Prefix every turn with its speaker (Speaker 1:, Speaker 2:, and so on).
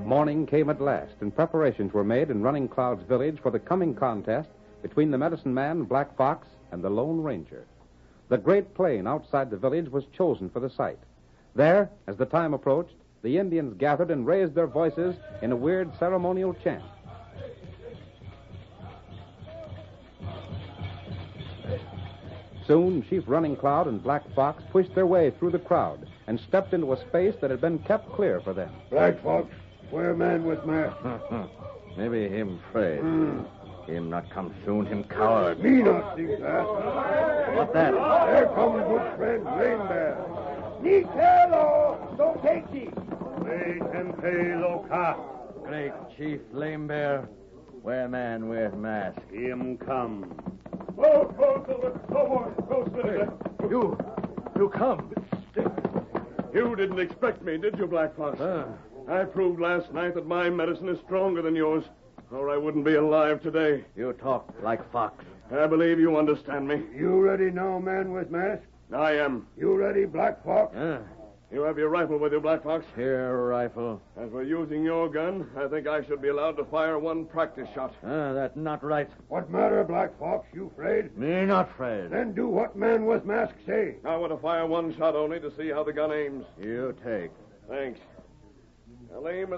Speaker 1: Morning came at last, and preparations were made in Running Cloud's village for the coming contest between the medicine man, Black Fox, and the Lone Ranger. The great plain outside the village was chosen for the site. There, as the time approached, the Indians gathered and raised their voices in a weird ceremonial chant. Soon, Chief Running Cloud and Black Fox pushed their way through the crowd and stepped into a space that had been kept clear for them.
Speaker 2: Black Fox, where man with mask?
Speaker 3: Maybe him afraid. Him not come soon, him coward.
Speaker 2: Me not think that.
Speaker 3: What that?
Speaker 2: There comes good friend Lame Bear. Nikelo, don't take thee. Wait and pay Loka.
Speaker 3: Great Chief Lame Bear. Where man wear mask?
Speaker 2: Him come.
Speaker 4: Go, Silver. Go, boy. Go, Silver.
Speaker 3: You come.
Speaker 4: You didn't expect me, did you, Black Fox? I proved last night that my medicine is stronger than yours, or I wouldn't be alive today.
Speaker 3: You talk like Fox.
Speaker 4: I believe you understand me.
Speaker 2: You ready now, man with mask?
Speaker 4: I am.
Speaker 2: You ready, Black Fox?
Speaker 4: You have your rifle with you, Black Fox?
Speaker 3: Here, rifle.
Speaker 4: As we're using your gun, I think I should be allowed to fire one practice shot.
Speaker 3: That not right.
Speaker 2: What matter, Black Fox? You afraid?
Speaker 3: Me not afraid.
Speaker 2: Then do what man with mask say.
Speaker 4: I want to fire one shot only to see how the gun aims.
Speaker 3: You take.
Speaker 4: Thanks. I'll aim at